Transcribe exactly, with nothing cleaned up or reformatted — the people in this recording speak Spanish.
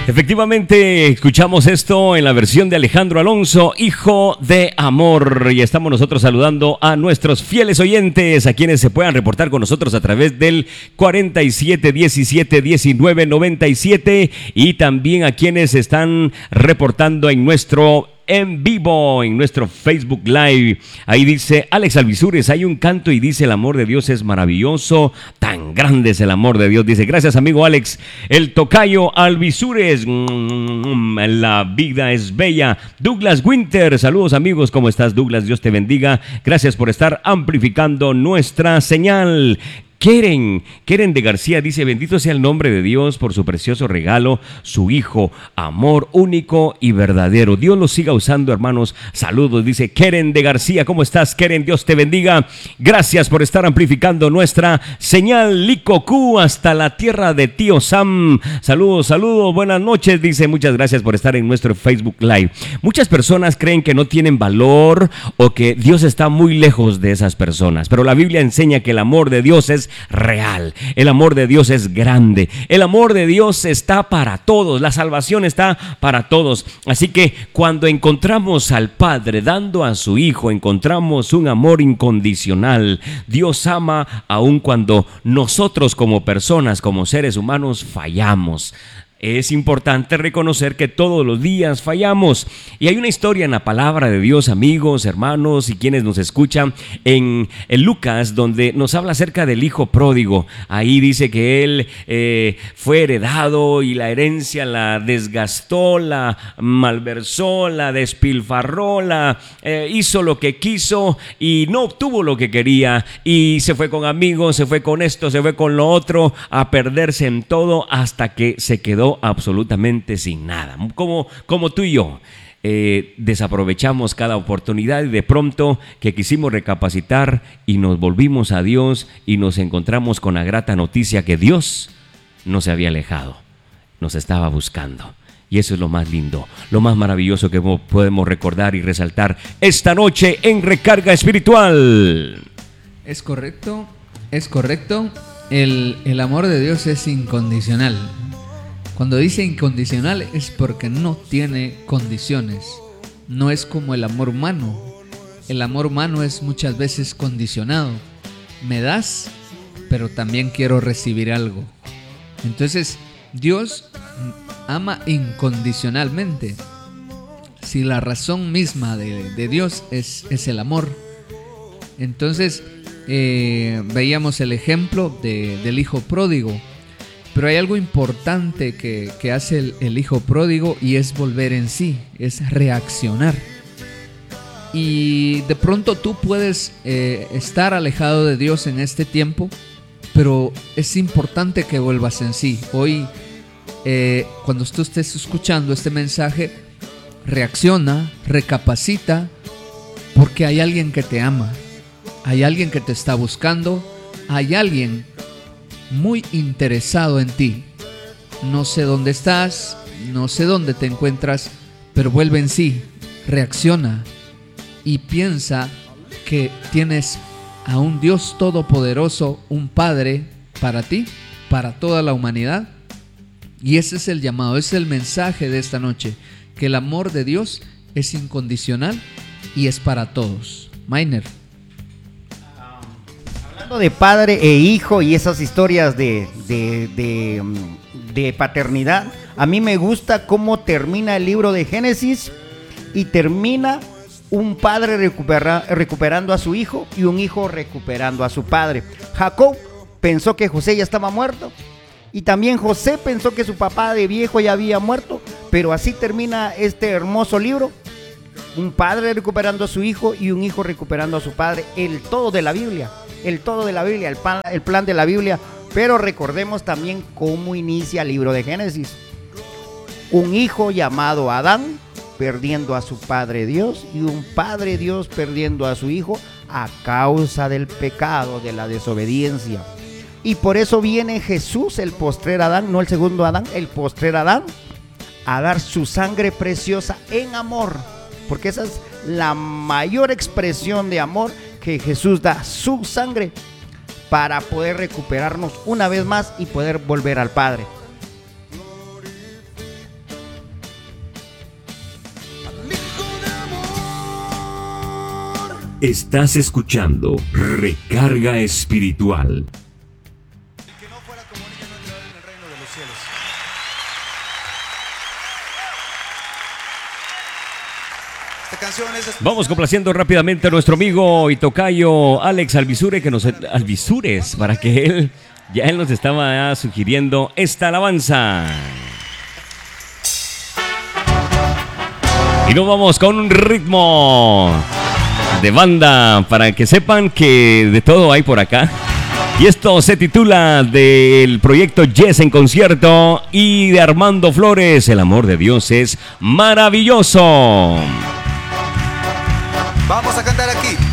Efectivamente, escuchamos esto en la versión de Alejandro Alonso, Hijo de Amor. Y estamos nosotros saludando a nuestros fieles oyentes, a quienes se puedan reportar con nosotros a través del cuarenta y siete diecisiete diecinueve noventa y siete y también a quienes están reportando en nuestro en vivo, en nuestro Facebook Live. Ahí dice Alex Alvisures, hay un canto y dice: el amor de Dios es maravilloso, tan grande es el amor de Dios. Dice, gracias amigo Alex. El tocayo Alvisures, mm, la vida es bella. Douglas Winter, saludos amigos, ¿cómo estás Douglas? Dios te bendiga, gracias por estar amplificando nuestra señal. Keren, Keren de García dice: bendito sea el nombre de Dios por su precioso regalo, su hijo, amor único y verdadero. Dios lo siga usando, hermanos. Saludos, dice Keren de García. ¿Cómo estás, Keren? Dios te bendiga. Gracias por estar amplificando nuestra señal. Licocú hasta la tierra de Tío Sam. Saludos, saludos, buenas noches. Dice, muchas gracias por estar en nuestro Facebook Live. Muchas personas creen que no tienen valor o que Dios está muy lejos de esas personas, pero la Biblia enseña que el amor de Dios es real, el amor de Dios es grande, el amor de Dios está para todos, la salvación está para todos. Así que cuando encontramos al Padre dando a su Hijo, encontramos un amor incondicional. Dios ama aun cuando nosotros como personas, como seres humanos, fallamos. Es importante reconocer que todos los días fallamos. Y hay una historia en la palabra de Dios, amigos, hermanos y quienes nos escuchan, en, en Lucas, donde nos habla acerca del hijo pródigo. Ahí dice que él eh, fue heredado y la herencia la desgastó, la malversó, la despilfarró, la, eh, hizo lo que quiso y no obtuvo lo que quería. Y se fue con amigos, se fue con esto, se fue con lo otro, a perderse en todo hasta que se quedó absolutamente sin nada, como, como tú y yo. Eh, desaprovechamos cada oportunidad y de pronto que quisimos recapacitar y nos volvimos a Dios y nos encontramos con la grata noticia que Dios no se había alejado, nos estaba buscando. Y eso es lo más lindo, lo más maravilloso que podemos recordar y resaltar esta noche en Recarga Espiritual. Es correcto, es correcto. El, el amor de Dios es incondicional. Cuando dice incondicional es porque no tiene condiciones. No es como el amor humano. El amor humano es muchas veces condicionado. Me das, pero también quiero recibir algo. Entonces, Dios ama incondicionalmente. Si la razón misma de, de Dios es, es el amor. Entonces, eh, veíamos el ejemplo de, del hijo pródigo. Pero hay algo importante que, que hace el, el hijo pródigo y es volver en sí, es reaccionar. Y de pronto tú puedes eh, estar alejado de Dios en este tiempo, pero es importante que vuelvas en sí. Hoy, eh, cuando tú estés escuchando este mensaje, reacciona, recapacita, porque hay alguien que te ama, hay alguien que te está buscando, hay alguien muy interesado en ti. No sé dónde estás, no sé dónde te encuentras, pero vuelve en sí, reacciona y piensa que tienes a un Dios todopoderoso, un Padre para ti, para toda la humanidad. Y ese es el llamado, ese es el mensaje de esta noche, que el amor de Dios es incondicional y es para todos. Mainer. De padre e hijo y esas historias de, de, de, de paternidad, a mí me gusta cómo termina el libro de Génesis y termina un padre recupera, recuperando a su hijo y un hijo recuperando a su padre. Jacob pensó que José ya estaba muerto y también José pensó que su papá de viejo ya había muerto, pero así termina este hermoso libro: un padre recuperando a su hijo y un hijo recuperando a su padre. El todo de la Biblia, el todo de la Biblia, el plan, el plan de la Biblia. Pero recordemos también cómo inicia el libro de Génesis: un hijo llamado Adán perdiendo a su padre Dios y un padre Dios perdiendo a su hijo a causa del pecado, de la desobediencia. Y por eso viene Jesús, el postrer Adán, no el segundo Adán, el postrer Adán, a dar su sangre preciosa en amor, porque esa es la mayor expresión de amor, que Jesús da su sangre para poder recuperarnos una vez más y poder volver al Padre. Estás escuchando Recarga Espiritual. Que no fuera como niño no entrará en el reino de los cielos. Esta canción es especial. Vamos complaciendo rápidamente a nuestro amigo y tocayo Alex Alvisure, que nos Alvisures, para que él, ya él nos estaba sugiriendo esta alabanza. Y nos vamos con un ritmo de banda para que sepan que de todo hay por acá. Y esto se titula del proyecto Yes en concierto y de Armando Flores, El amor de Dios es maravilloso. Vamos a cantar aquí.